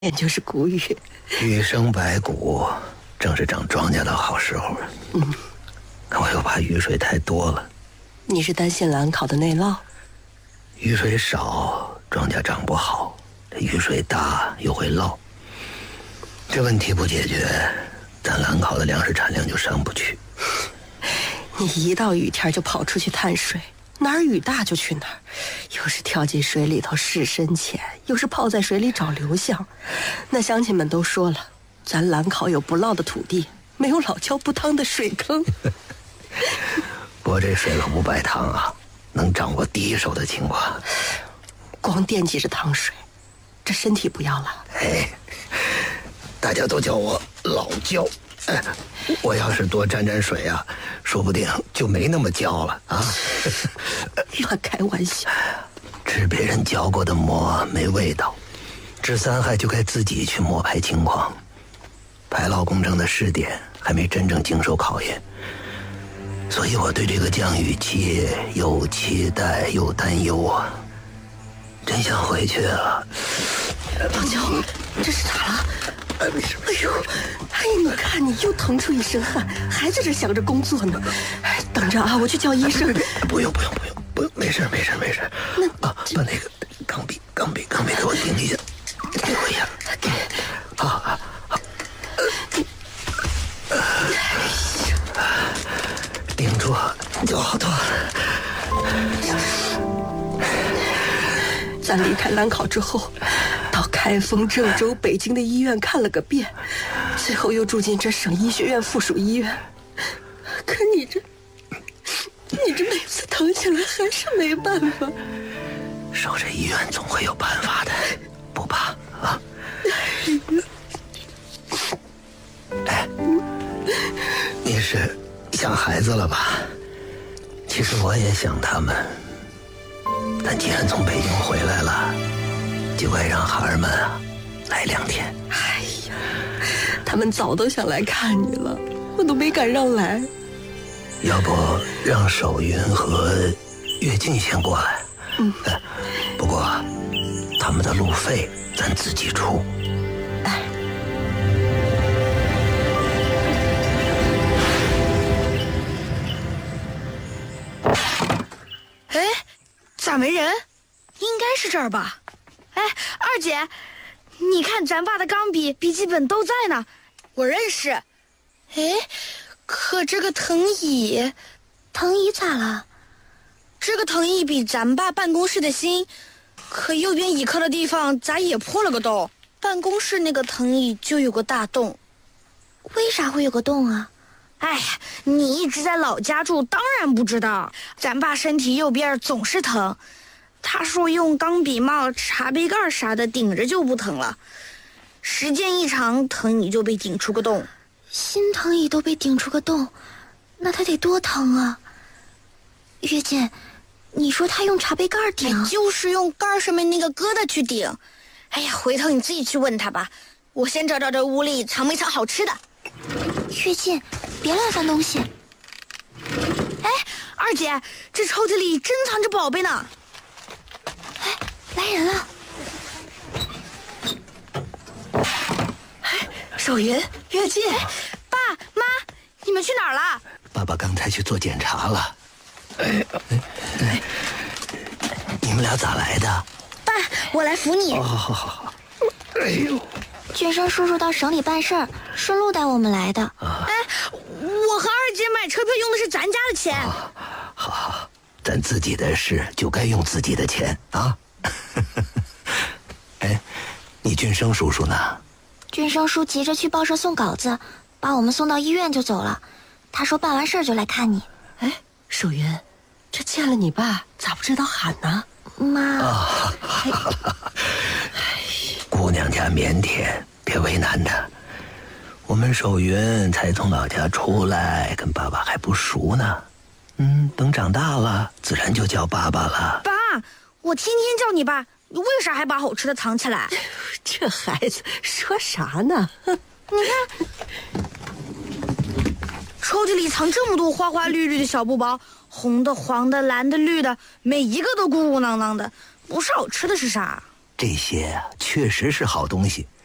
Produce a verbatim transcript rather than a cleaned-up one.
也就是谷雨。 雨生百谷，正是长庄稼的好时候。嗯，可我又怕雨水太多了。 你是担心兰考的内涝？ 雨水少，庄稼长不好；雨水大，又会涝。这问题不解决，咱兰考的粮食产量就上不去。 你一到雨天就跑出去探水，哪儿雨大就去哪儿，又是跳进水里头试深浅，又是泡在水里找流向。那乡亲们都说了，咱兰考有不涝的土地，没有老窖不汤的水坑。 不过这水可不白趟啊，能掌握第一手的情况。 光惦记着趟水，这身体不要了。 哎，大家都叫我老焦。哎，我要是多沾沾水啊，说不定就没那么焦了啊！ 乱开玩笑。 吃别人嚼过的馍没味道，治三害就该自己去摸排情况。排涝工程的试点还没真正经受考验，所以我对这个降雨期又期待又担忧啊！真想回去啊！ 老焦，这是咋了？ 哎，没事。 哎呦，哎，你看你又腾出一身汗，还在这想着工作呢。哎，等着啊，我去叫医生。 不用不用不用不用，没事没事没事。 那啊，把那个钢笔钢笔钢笔给我顶一下，给我一下。 给。 好好好。顶住就好多了。 咱离开兰考之后，到开封、郑州、北京的医院看了个遍，最后又住进这省医学院附属医院。可你这，你这每次疼起来还是没办法。 守着医院总会有办法的，不怕啊。哎，你是想孩子了吧？其实我也想他们。但既然从北京回来了，就该让孩儿们啊来两天。 哎呀，他们早都想来看你了，我都没敢让来。 要不让守云和跃进先过来？ 嗯， 不过他们的路费咱自己出。 哎， 哎。咋没人？应该是这儿吧。哎，二姐，你看咱爸的钢笔、笔记本都在呢，我认识。哎，可这个藤椅， 藤椅咋了？ 这个藤椅比咱爸办公室的新，可右边倚靠的地方咋也破了个洞？办公室那个藤椅就有个大洞。 为啥会有个洞啊？ 哎呀，你一直在老家住，当然不知道。咱爸身体右边总是疼，他说用钢笔帽、茶杯盖啥的顶着就不疼了，时间一长，藤椅就被顶出个洞。 新藤椅都被顶出个洞，那他得多疼啊！月见，你说他用茶杯盖顶、 哎，就是用盖上面那个疙瘩去顶。哎呀，回头你自己去问他吧。我先找找这屋里藏没藏好吃的。 月见，别乱翻东西。 哎，二姐，这抽屉里真藏着宝贝呢。 哎，来人了！ 哎，守云、跃进， 爸妈，你们去哪儿了？ 爸爸刚才去做检查了。哎哎哎，你们俩咋来的？ 爸，我来扶你。 哦，好好好。哎呦， 俊生叔叔到省里办事儿，顺路带我们来的。 啊、 哎，我和二姐买车票用的是咱家的钱。 好，好，好，咱自己的事就该用自己的钱啊。哎，你俊生叔叔呢？ 俊生叔急着去报社送稿子，把我们送到医院就走了。他说办完事儿就来看你。 哎，守云，这见了你爸咋不知道喊呢？ 妈。 啊，姑娘家腼腆，别为难她。我们守云才从老家出来，跟爸爸还不熟呢。嗯，等长大了，自然就叫爸爸了。 爸，我天天叫你爸，你为啥还把好吃的藏起来？ 这孩子说啥呢？ 你看，抽屉里藏这么多花花绿绿的小布包，红的、黄的、蓝的、绿的，每一个都鼓鼓囊囊的，不是好吃的是啥？ 这些啊，确实是好东西，